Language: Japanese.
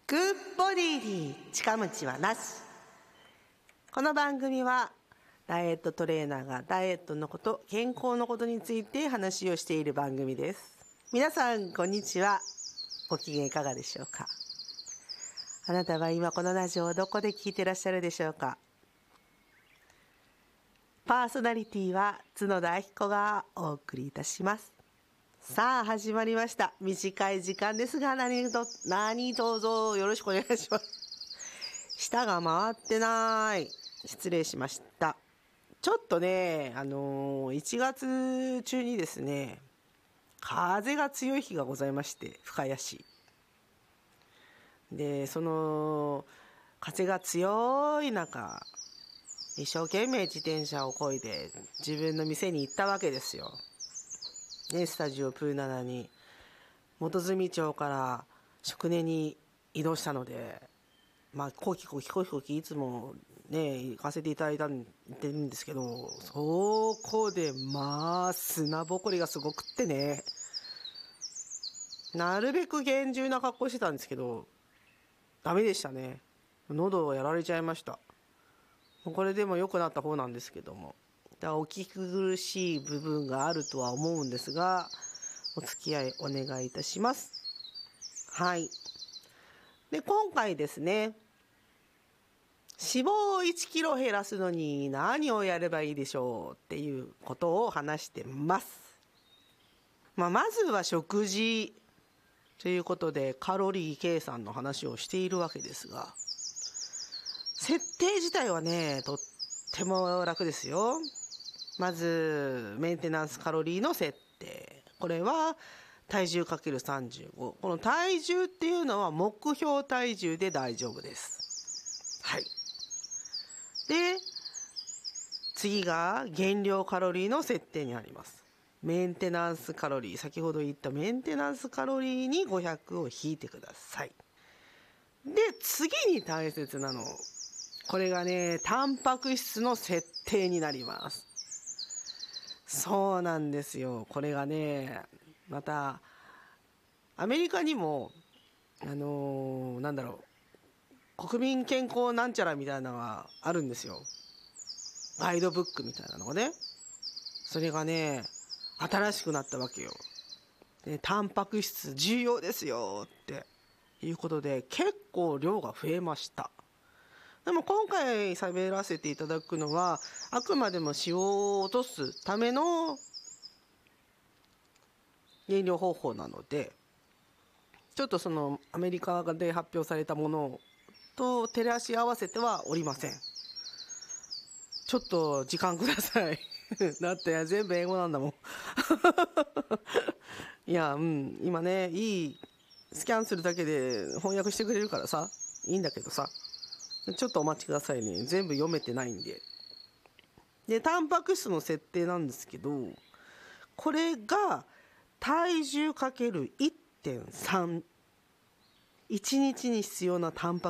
グッボディに近道はなし。この番組はダイエットトレーナーがダイエットのこと、健康のことについて話をしている番組です。皆さんこんにちは。ご機嫌いかがでしょうか。あなたは今このラジオをどこで聞いていらっしゃるでしょうか。パーソナリティは角田明子がお送りいたします。さあ始まりました。短い時間ですが何卒よろしくお願いします。舌が回ってない。失礼しました。ちょっとね1月中にですね、風が強い日がございまして、深谷市で、その風が強い中、一生懸命自転車を漕いで自分の店に行ったわけですよ。スタジオプー7に元住町から宿根に移動したので、飛行機いつもね行かせていただいてるんですけど、そこで砂ぼこりがすごくってね、なるべく厳重な格好してたんですけどダメでしたね。喉をやられちゃいました。これでも良くなった方なんですけども、お聞き苦しい部分があるとは思うんですが、お付き合いお願いいたします。はい。で、今回ですね、脂肪を1キロ減らすのに何をやればいいでしょうっていうことを話してます。まずは食事ということでカロリー計算の話をしているわけですが、設定自体はねとっても楽ですよ。まずメンテナンスカロリーの設定、これは体重 ×35。 この体重っていうのは目標体重で大丈夫です。はい。で次が減量カロリーの設定になります。メンテナンスカロリー、先ほど言ったメンテナンスカロリーに500を引いてください。で次に大切なの、これがねタンパク質の設定になります。そうなんですよ。これがねまたアメリカにも国民健康なんちゃらみたいなのがあるんですよ。ガイドブックみたいなのがね、それがね新しくなったわけよ。でタンパク質重要ですよっていうことで結構量が増えました。でも今回喋らせていただくのはあくまでも脂肪を落とすための減量方法なので、ちょっとそのアメリカで発表されたものと照らし合わせてはおりません。ちょっと時間くださいだって全部英語なんだもんいや今ねいいスキャンするだけで翻訳してくれるからさいいんだけどさ、ちょっとお待ちくださいね。全部読めてないんで。でタンパク質の設定なんですけど、これが体重 ×1.3、 1日に必要なタンパ